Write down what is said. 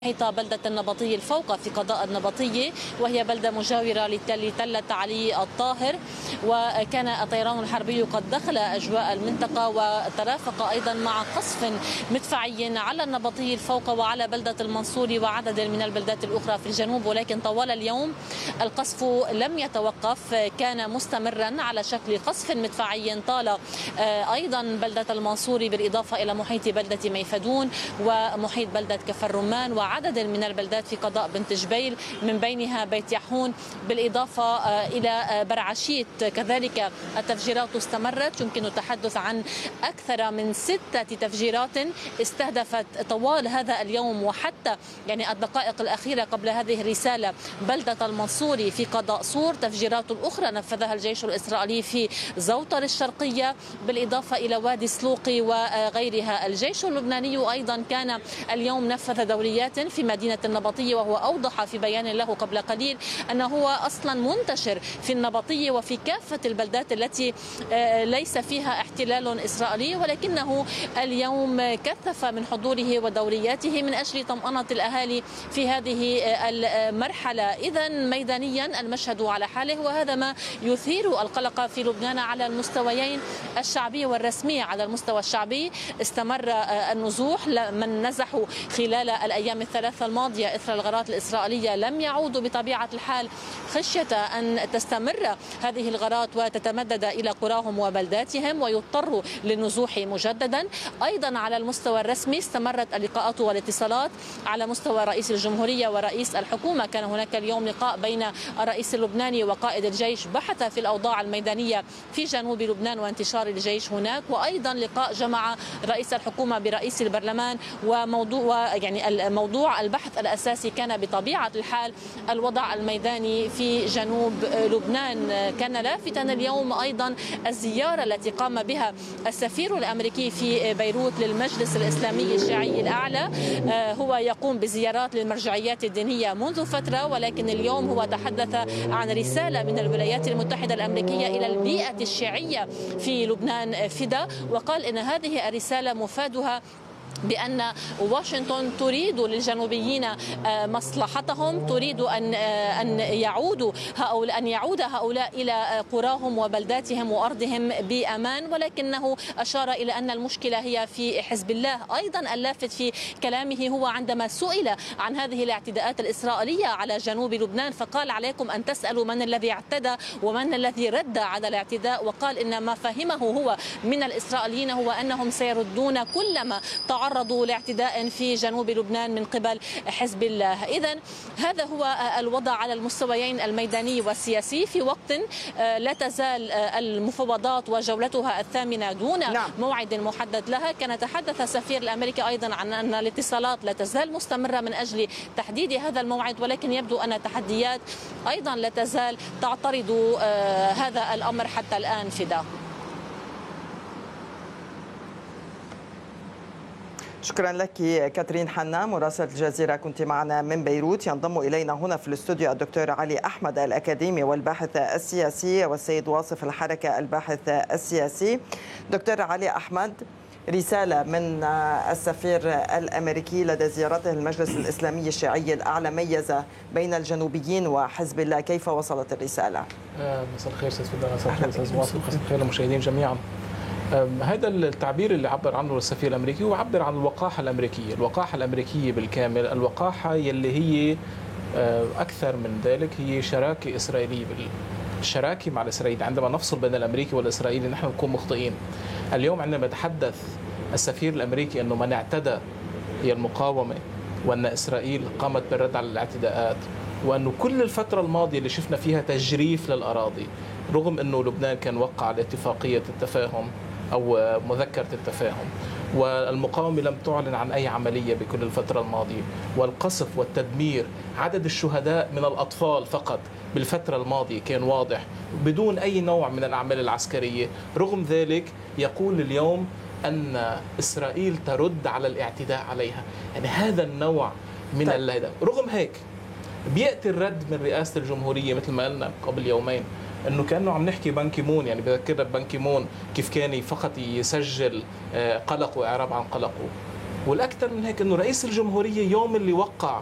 محيط بلدة النبطية الفوقة في قضاء النبطية، وهي بلدة مجاورة لتلة علي الطاهر. وكان الطيران الحربي قد دخل أجواء المنطقة وترافق أيضا مع قصف مدفعي على النبطية الفوقة وعلى بلدة المنصوري وعدد من البلدات الأخرى في الجنوب. ولكن طوال اليوم القصف لم يتوقف، كان مستمرا على شكل قصف مدفعي طال أيضا بلدة المنصوري بالإضافة إلى محيط بلدة ميفدون ومحيط بلدة كفر الرمان وعدد من البلدات في قضاء بنت جبيل، من بينها بيت يحون بالإضافة إلى برعشيت. كذلك التفجيرات استمرت، يمكن التحدث عن أكثر من 6 تفجيرات استهدفت طوال هذا اليوم وحتى الدقائق الأخيرة قبل هذه الرسالة بلدة المنصوري في قضاء صور. تفجيرات أخرى نفذها الجيش الإسرائيلي في زوطر الشرقية بالإضافة إلى وادي سلوقي وغيرها. الجيش اللبناني أيضا كان اليوم نفذ دوريات في مدينة النبطية، وهو أوضح في بيان له قبل قليل أنه هو أصلا منتشر في النبطية وفي كافة البلدات التي ليس فيها احتلال إسرائيلي، ولكنه اليوم كثف من حضوره ودورياته من أجل طمأنة الأهالي في هذه المرحلة. إذا ميدانيا المشهد على حاله، وهذا ما يثير القلق في لبنان على المستويين الشعبي والرسمي. على المستوى الشعبي استمر النزوح، من نزحوا خلال الأيام الثلاثة الماضية إثر الغارات الإسرائيلية لم يعودوا بطبيعة الحال خشية أن تستمر هذه الغارات وتتمدد إلى قراهم وبلداتهم ويضطروا للنزوح مجددا. أيضا على المستوى الرسمي استمرت اللقاءات والاتصالات على مستوى رئيس الجمهورية ورئيس الحكومة. كان هناك اليوم لقاء بين الرئيس اللبناني وقائد الجيش بحث في الأوضاع الميدانية في جنوب لبنان وانتشار الجيش هناك، وأيضا لقاء جمع رئيس الحكومة برئيس البرلمان موضوع البحث الأساسي كان بطبيعة الحال الوضع الميداني في جنوب لبنان. كان لافتا اليوم أيضا الزيارة التي قام بها السفير الأمريكي في بيروت للمجلس الإسلامي الشيعي الأعلى. هو يقوم بزيارات للمرجعيات الدينية منذ فترة، ولكن اليوم هو تحدث عن رسالة من الولايات المتحدة الأمريكية إلى البيئة الشيعية في لبنان فدا، وقال إن هذه الرسالة مفادها بأن واشنطن تريد للجنوبيين مصلحتهم، تريد أن يعود هؤلاء إلى قراهم وبلداتهم وأرضهم بأمان، ولكنه أشار إلى أن المشكلة هي في حزب الله. أيضا اللافت في كلامه هو عندما سئل عن هذه الاعتداءات الإسرائيلية على جنوب لبنان فقال: عليكم أن تسألوا من الذي اعتدى ومن الذي رد على الاعتداء، وقال إن ما فهمه هو من الإسرائيليين هو أنهم سيردون كلما تعرضوا لاعتداء في جنوب لبنان من قبل حزب الله. إذن هذا هو الوضع على المستويين الميداني والسياسي، في وقت لا تزال المفاوضات وجولتها الثامنة دون موعد محدد لها. كان تحدث السفير الأمريكي أيضا عن أن الاتصالات لا تزال مستمرة من أجل تحديد هذا الموعد، ولكن يبدو أن التحديات أيضا لا تزال تعترض هذا الأمر حتى الآن فدا. شكرا لك كاترين حنا مراسلة الجزيرة، كنت معنا من بيروت. ينضم إلينا هنا في الاستوديو الدكتور علي أحمد الأكاديمي والباحث السياسي، والسيد واصف الحركة الباحث السياسي. دكتور علي أحمد، رسالة من السفير الأمريكي لدى زيارته المجلس الإسلامي الشيعي الأعلى ميز بين الجنوبيين وحزب الله، كيف وصلت الرسالة؟ مساء الخير أستاذ فدا، مساء الخير أستاذ واصف، مساء الخير للمشاهدين جميعا. هذا التعبير اللي عبر عنه السفير الأمريكي هو عبر عن الوقاحة الأمريكية، الوقاحة الأمريكية بالكامل، الوقاحة يلي هي أكثر من ذلك هي شراكة إسرائيلية، الشراكة مع الإسرائيلي. عندما نفصل بين الأمريكي والإسرائيلي نحن نكون مخطئين. اليوم عندما يتحدث السفير الأمريكي أنه من اعتدى هي المقاومة، وأن إسرائيل قامت بالرد على الاعتداءات، وأنه كل الفترة الماضية اللي شفنا فيها تجريف للأراضي، رغم أنه لبنان كان وقع على اتفاقية التفاهم أو مذكرة التفاهم، والمقاومة لم تعلن عن أي عملية بكل الفترة الماضية، والقصف والتدمير، عدد الشهداء من الأطفال فقط بالفترة الماضية كان واضح بدون أي نوع من الأعمال العسكرية. رغم ذلك يقول اليوم أن إسرائيل ترد على الاعتداء عليها. يعني هذا النوع من رغم هيك بيأتي الرد من رئاسة الجمهورية مثل ما قلنا قبل يومين، انه كانه عم نحكي بان كيمون. يعني بذكرنا بان كيمون كيف كان فقط يسجل قلق واعراب عن قلقه. والاكثر من هيك انه رئيس الجمهوريه يوم اللي وقع